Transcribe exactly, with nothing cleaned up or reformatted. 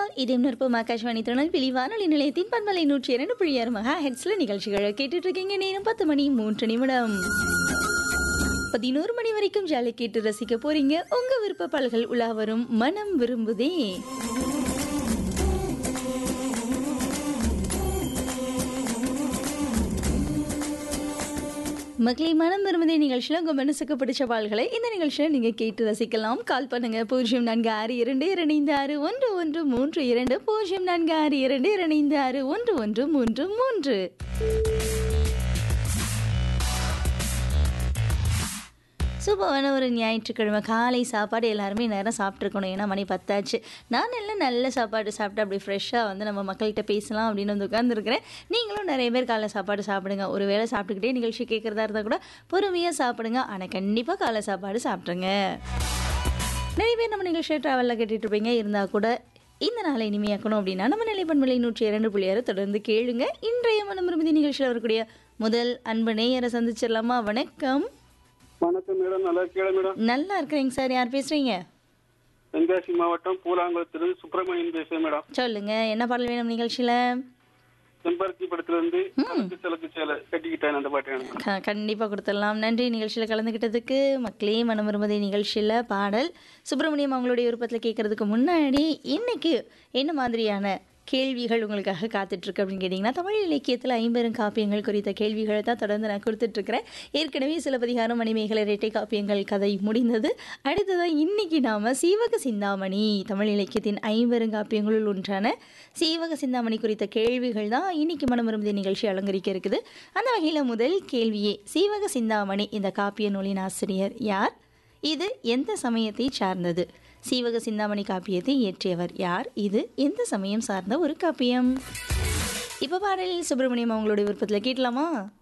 இணைந்திருக்கிறீர்கள் இதயம் நிற்பம் ஆகாஷ்வாணி திருநெல்வேலி வானொலி நிலையத்தின் பண்பலை நூற்றி இரண்டு புள்ளி ஆறு மகா ஹெட்ஸ்ல நிகழ்ச்சிகளை கேட்டுட்டு இருக்கீங்க. நேரம் பத்து மணி மூன்று நிமிடம். பதினோரு மணி வரைக்கும் ஜாலி கேட்டு ரசிக்க போறீங்க. உங்க விருப்ப பாடல்கள் உலா வரும் மனம் விரும்புதே. மக்களை மனம் விரும்புதே நிகழ்ச்சியில் உங்கள் மனசுக்கு பிடிச்ச பாடல்களை இந்த நிகழ்ச்சியில் நீங்கள் கேட்டு ரசிக்கலாம். கால் பண்ணுங்க பூஜ்ஜியம் நான்கு ஆறு இரண்டு இரண்டு ஆறு ஒன்று ஒன்று மூன்று இரண்டு பூஜ்ஜியம் நான்கு ஆறு இரண்டு இரண்டு ஆறு ஒன்று ஒன்று மூன்று மூன்று. சூப்பரான ஒரு ஞாயிற்றுக்கிழமை காலை சாப்பாடு எல்லாருமே நேரம் சாப்பிட்ருக்கணும். ஏன்னா மணி பத்தாச்சு. நான் எல்லாம் நல்ல சாப்பாடு சாப்பிட்டு அப்படி ஃப்ரெஷ்ஷாக வந்து நம்ம மக்கள்கிட்ட பேசலாம் அப்படின்னு வந்து உட்காந்துருக்கிறேன். நீங்களும் நிறைய பேர் காலை சாப்பாடு சாப்பிடுங்க. ஒரு வேளை சாப்பிட்டுக்கிட்டே நிகழ்ச்சி கேட்குறதா இருந்தால் கூட பொறுமையாக சாப்பிடுங்க. ஆனால் கண்டிப்பாக காலை சாப்பாடு சாப்பிட்ருங்க. நிறைய பேர் நம்ம நிகழ்ச்சியை ட்ராவலில் கேட்டுட்டு இருப்பீங்க. இருந்தால் கூட இந்த நாளை இனிமையாக்கணும் அப்படின்னா நம்ம நிலைப்பண்பலை நூற்றி இரண்டு புள்ளி ஆறு தொடர்ந்து கேளுங்க. இன்றைய மனம் விரும்புதி நிகழ்ச்சியில் வரக்கூடிய முதல் அன்பு நேயரை சந்திச்சிடலாமா? வணக்கம். வணக்கம் மேடம், நல்லா இருக்கீங்களா மேடம்? நல்லா இருக்கிறேங்க சார். யார் பேசுறீங்க? தென்காசி மாவட்டம் பூலாங்குளத்திலிருந்து சுப்பிரமணியன் பேசுறேன் மேடம். சொல்லுங்க, என்ன பாடல் வேணும் நிகழ்ச்சியில? செம்பருத்தி படத்துல இருந்து சலக்கு சலக்கு சேலை கட்டிக்கிட்டேன் அந்த பாட்டு வேணும். க- கண்டிப்பா கொடுத்துடலாம். நன்றி நிகழ்ச்சியில கலந்துக்கிட்டதுக்கு. மக்களே மனம் விரும்புதே நிகழ்ச்சியில பாடல் சுப்பிரமணியம் அவங்களுடைய விருப்பத்தில் கேட்கறதுக்கு முன்னாடி இன்னைக்கு என்ன மாதிரியான கேள்விகள் உங்களுக்காக காத்துட்ருக்கு அப்படின்னு கேட்டிங்கன்னா, தமிழ் இலக்கியத்தில் ஐம்பெரும் காப்பியங்கள் குறித்த கேள்விகளை தான் தொடர்ந்து நான் கொடுத்துட்ருக்கிறேன். ஏற்கனவே சிலப்பதிகாரம், மணிமேகலை, இரட்டை காப்பியங்கள் கதை முடிந்தது. அடுத்ததான் இன்னைக்கு நாம் சீவக சிந்தாமணி, தமிழ் இலக்கியத்தின் ஐம்பெரும் காப்பியங்களுள் ஒன்றான சீவக சிந்தாமணி குறித்த கேள்விகள் தான் இன்னைக்கு மனம் விரும்புதே நிகழ்ச்சி அலங்கரிக்க இருக்குது. அந்த வகையில் முதல் கேள்வியே, சீவக சிந்தாமணி இந்த காப்பிய நூலின் ஆசிரியர் யார்? இது எந்த சமயத்தை சார்ந்தது? சீவக சிந்தாமணி காப்பியத்தை இயற்றியவர் யார்? இது எந்த சமயம் சார்ந்த ஒரு காப்பியம்? இப்போ பாடலில் சுப்பிரமணியம் அவங்களுடைய விருப்பத்தில் கேட்கலாமா?